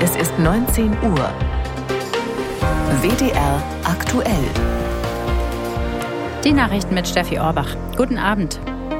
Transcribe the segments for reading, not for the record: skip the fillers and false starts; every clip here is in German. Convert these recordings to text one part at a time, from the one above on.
Es ist 19 Uhr. WDR aktuell. Die Nachrichten mit Steffi Orbach. Guten Abend.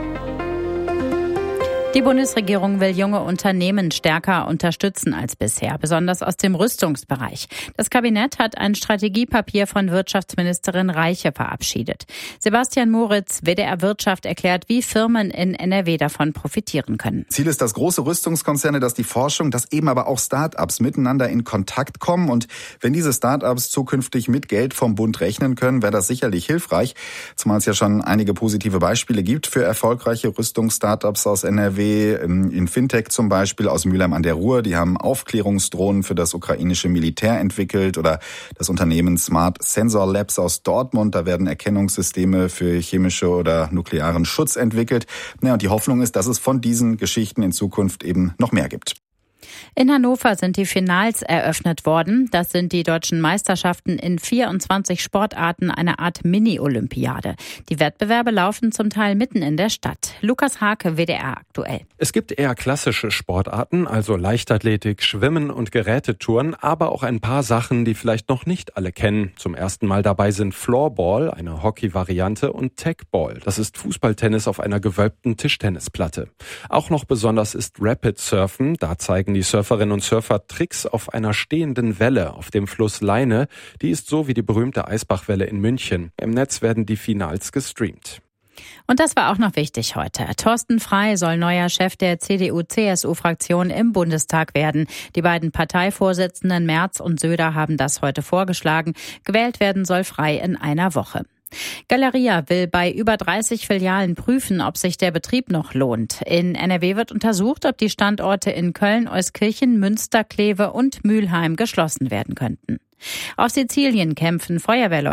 Die Bundesregierung will junge Unternehmen stärker unterstützen als bisher, besonders aus dem Rüstungsbereich. Das Kabinett hat ein Strategiepapier von Wirtschaftsministerin Reiche verabschiedet. Sebastian Moritz, WDR Wirtschaft, erklärt, wie Firmen in NRW davon profitieren können. Ziel ist, dass große Rüstungskonzerne, dass die Forschung, dass eben aber auch Start-ups miteinander in Kontakt kommen. Und wenn diese Start-ups zukünftig mit Geld vom Bund rechnen können, wäre das sicherlich hilfreich. Zumal es ja schon einige positive Beispiele gibt für erfolgreiche Rüstungs-Startups aus NRW. In Fintech zum Beispiel aus Mülheim an der Ruhr. Die haben Aufklärungsdrohnen für das ukrainische Militär entwickelt. Oder das Unternehmen Smart Sensor Labs aus Dortmund. Da werden Erkennungssysteme für chemische oder nuklearen Schutz entwickelt. Und die Hoffnung ist, dass es von diesen Geschichten in Zukunft eben noch mehr gibt. In Hannover sind die Finals eröffnet worden. Das sind die deutschen Meisterschaften in 24 Sportarten, eine Art Mini-Olympiade. Die Wettbewerbe laufen zum Teil mitten in der Stadt. Lukas Hake, WDR aktuell. Es gibt eher klassische Sportarten, also Leichtathletik, Schwimmen und Gerätetouren, aber auch ein paar Sachen, die vielleicht noch nicht alle kennen. Zum ersten Mal dabei sind Floorball, eine Hockey-Variante, und Techball. Das ist Fußballtennis auf einer gewölbten Tischtennisplatte. Auch noch besonders ist Rapid Surfen. Da zeigen die Surferinnen und Surfer Tricks auf einer stehenden Welle auf dem Fluss Leine. Die ist so wie die berühmte Eisbachwelle in München. Im Netz werden die Finals gestreamt. Und das war auch noch wichtig heute. Thorsten Frey soll neuer Chef der CDU-CSU-Fraktion im Bundestag werden. Die beiden Parteivorsitzenden Merz und Söder haben das heute vorgeschlagen. Gewählt werden soll Frey in einer Woche. Galeria will bei über 30 Filialen prüfen, ob sich der Betrieb noch lohnt. In NRW wird untersucht, ob die Standorte in Köln, Euskirchen, Münster, Kleve und Mülheim geschlossen werden könnten. Auf Sizilien kämpfen Feuerwehrleute